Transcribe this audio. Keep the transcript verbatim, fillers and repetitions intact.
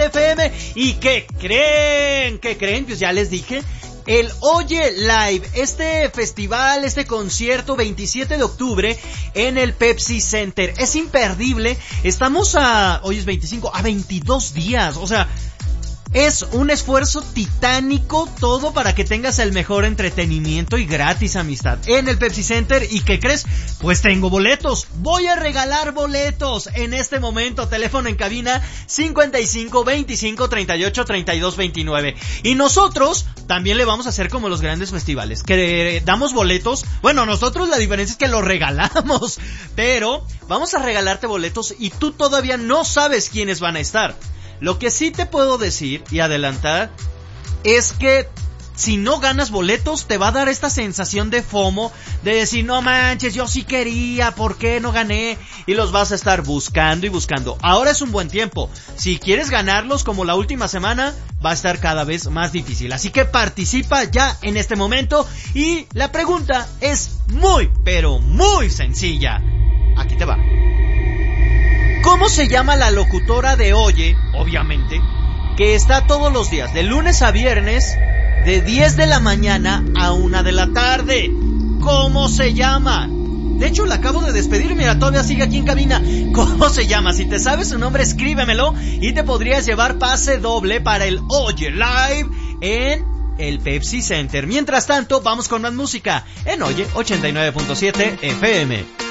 F M. ¿Y qué creen? ¿Qué creen? Pues ya les dije. El Oye Live, este festival, este concierto veintisiete de octubre en el Pepsi Center. Es imperdible. Estamos a, hoy es veinticinco, a veintidós días. O sea, es un esfuerzo titánico todo para que tengas el mejor entretenimiento y gratis, amistad, en el Pepsi Center. ¿Y qué crees? Pues tengo boletos. Voy a regalar boletos en este momento. Teléfono en cabina cincuenta y cinco, veinticinco, treinta y ocho, treinta y dos, veintinueve. Y nosotros también le vamos a hacer como los grandes festivales, que damos boletos. Bueno, nosotros la diferencia es que los regalamos, pero vamos a regalarte boletos y tú todavía no sabes quiénes van a estar. Lo que sí te puedo decir y adelantar es que si no ganas boletos te va a dar esta sensación de FOMO, de decir, no manches, yo sí quería, ¿por qué no gané? Y los vas a estar buscando y buscando. Ahora es un buen tiempo. Si quieres ganarlos como la última semana, va a estar cada vez más difícil. Así que participa ya en este momento y la pregunta es muy, pero muy sencilla. Aquí te va. ¿Cómo se llama la locutora de Oye, obviamente, que está todos los días, de lunes a viernes, de diez de la mañana a una de la tarde? ¿Cómo se llama? De hecho, la acabo de despedir, mira, todavía sigue aquí en cabina. ¿Cómo se llama? Si te sabes su nombre, escríbemelo y te podrías llevar pase doble para el Oye Live en el Pepsi Center. Mientras tanto, vamos con más música en Oye ochenta y nueve punto siete F M.